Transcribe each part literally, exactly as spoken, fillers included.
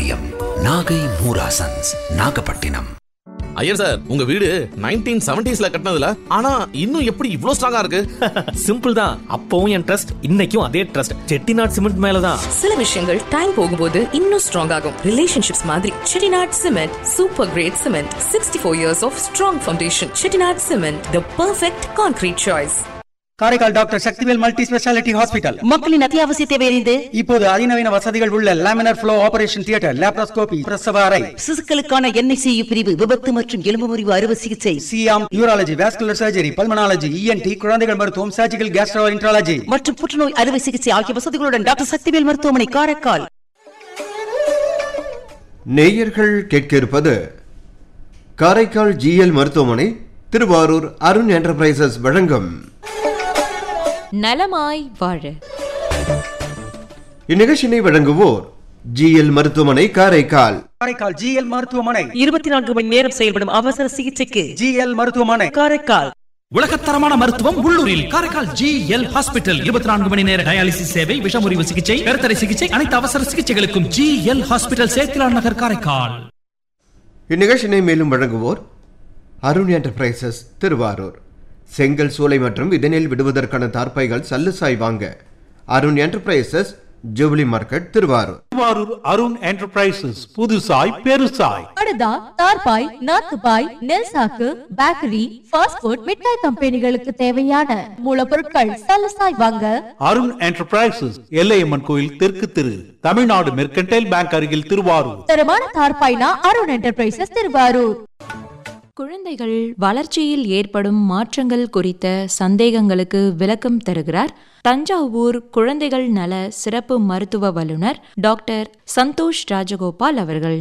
வாரியம், நாகை மூராசன்ஸ், நாகப்பட்டினம். ஐயர் சார், உங்க வீடு நைன்டீன் செவன்டீஸ்ல கட்டினதுல ஆனா இன்னும் எப்படி இவ்ளோ ஸ்ட்ராங்கா இருக்கு? சிம்பிள் தான். அப்பவும் என் ட்ரஸ்ட், இன்னைக்கும் அதே ட்ரஸ்ட். செட்டிநாட் சிமெண்ட் மேலதான். சில விஷயங்கள் டைம் போகும்போது இன்னும் ஸ்ட்ராங் ஆகும். ரிலேஷன்ஷிப்ஸ் மாதிரி Chettinad cement super great cement. Sixty four years of strong foundation. Chettinad cement, the perfect concrete choice. Karaikal doctor Sakthivel multi speciality hospital. மக்களின் அத்தியாவசிய தேவையறிந்து இப்போது அதிநவீன வசதிகள் உள்ள laminar flow operation theatre, laparoscopy, பிரசவ அறை, சிசுக்களுக்கான என்ஐசியு பிரிவு, விபத்து மற்றும் எலும்பு முறிவு அறுவை சிகிச்சை, Siam, urology, vascular surgery, pulmonology, ENT, குழந்தைகள் மருத்துவம், சர்ஜிக்கல் கேஸ்ட்ரோஎன்ட்ராலஜி மற்றும் புற்றுநோய் அறுவை சிகிச்சை ஆகிய வசதிகளுடன் டாக்டர் சக்திவேல் மருத்துவமனை, காரைக்கால். நேயர்கள் கேட்க இருப்பது காரைக்கால் ஜிஎல் மருத்துவமனை, திருவாரூர் அருண் என்டர்பிரைசஸ் வழங்கும் நலமாய் வாழ. இந்நிகழ்ச்சியை வழங்குவோர் ஜிஎல் மருத்துவமனை, காரைக்கால். காரைக்கால் ஜிஎல் மருத்துவமனை இருபத்தி நான்கு மணி நேரம் செயல்படும் அவசர சிகிச்சைக்கு ஜிஎல் மருத்துவமனை, காரைக்கால். உலகத்தரமான மருத்துவம் உள்ளூரில் காரைக்கால் ஜிஎல் ஹாஸ்பிட்டல். இருபத்தி நான்கு மணி நேர டயாலிசிஸ் சேவை, விஷமுறிவு சிகிச்சை, கருத்தடை சிகிச்சை, அனைத்து அவசர சிகிச்சைகளுக்கும் ஜிஎல் ஹாஸ்பிட்டல், சேத்திலான் நகர், காரைக்கால். இந்நிகழ்ச்சியை மேலும் வழங்குவோர் அருண் என்டர்பிரைசஸ், திருவாரூர். செங்கல், சூளை மற்றும் இதனில் விடுவதற்கான தார்பாய்கள் சல்லுசாய் வாங்க Arun enterprises, jubilee market, Thiruvarur. Thiruvarur Arun enterprises, புதுசாய் பெருசாய். படுதா, தார்பாய், நாத்துபாய், நெல் சாக்கு, பேக்கரி, ஃபாஸ்ட் ஃபுட், மிட்டாய் கம்பெனிகளுக்கு தேவையான மூலப்பொருட்கள் சல்லுசாய் வாங்க அருண் என்டர்பிரைசஸ், எல்லையம்மன் கோயில் தெற்கு திரு, தமிழ்நாடு மெர்கன்டைல் பேங்க் அருகில், திருவாரூர். தரமான தார்பாய்னா அருண் என்டர்பிரைசஸ், திருவாரூர். குழந்தைகள் வளர்ச்சியில் ஏற்படும் மாற்றங்கள் குறித்த சந்தேகங்களுக்கு விளக்கம் தருகிறார் தஞ்சாவூர் குழந்தைகள் நல சிறப்பு மருத்துவ வல்லுநர் டாக்டர் சந்தோஷ் ராஜகோபால் அவர்கள்.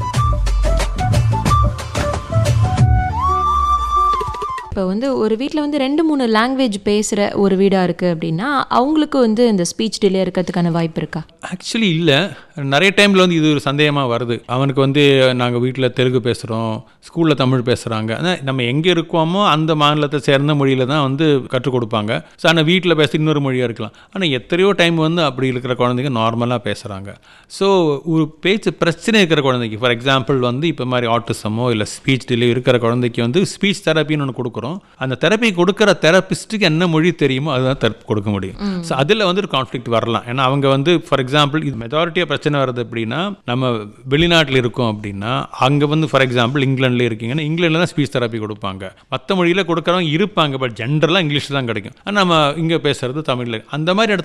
இப்போ வந்து ஒரு வீட்டில் வந்து ரெண்டு மூணு லாங்குவேஜ் பேசுகிற ஒரு வீடாக இருக்குது அப்படின்னா அவங்களுக்கு வந்து இந்த ஸ்பீச் டிலே இருக்கிறதுக்கான வாய்ப்பு இருக்கா? ஆக்சுவலி இல்லை. நிறைய டைமில் வந்து இது ஒரு சந்தேகமாக வருது. அவனுக்கு வந்து நாங்கள் வீட்டில் தெலுங்கு பேசுகிறோம், ஸ்கூலில் தமிழ் பேசுகிறாங்க, ஆனால் நம்ம எங்கே இருக்கோமோ அந்த மாநிலத்தை சேர்ந்த மொழியில் தான் வந்து கற்றுக் கொடுப்பாங்க. ஸோ ஆனால் வீட்டில் பேச இன்னொரு மொழியாக இருக்கலாம். ஆனால் எத்தனையோ டைம் வந்து அப்படி இருக்கிற குழந்தைங்க நார்மலாக பேசுகிறாங்க. ஸோ ஒரு பேச்சு பிரச்சனை இருக்கிற குழந்தைக்கு, ஃபார் எக்ஸாம்பிள் வந்து இப்போ மாதிரி ஆட்டிசமோ இல்லை ஸ்பீச் டிலே இருக்கிற குழந்தைக்கு வந்து ஸ்பீச் தெரப்பின்னு ஒன்று கொடுக்குறோம். அந்த தெரப்பி கொடுக்குற தெரப்பிஸ்ட்டுக்கு என்ன மொழி தெரியுமோ அதுதான் தெரப்பி கொடுக்க முடியும். ஸோ அதில் வந்து ஒரு கான்ஃப்ளிக்ட் வரலாம். ஏன்னா அவங்க வந்து ஃபார் எக்ஸாம்பிள் இது மெஜாரிட்டியாக பிரச்சனை வருது அப்படின்னா, நம்ம வெளிநாட்டில் இருக்கோம் அப்படின்னா அங்கே வந்து ஃபார் எக்ஸாம்பிள் இங்கிலாண்டில் இருக்கீங்கன்னா இங்கிலாண்டில் தான் ஸ்பீச் தெரப்பி கொடுப்பாங்க. மற்ற மொழியில் கொடுக்குறவங்க இருப்பாங்க, பட் ஜென்ரலாக இங்கிலீஷ் தான் கிடைக்கும். ஆனால் நம்ம இங்கே பேசுறது தமிழில். அந்த மாதிரி இடத்துல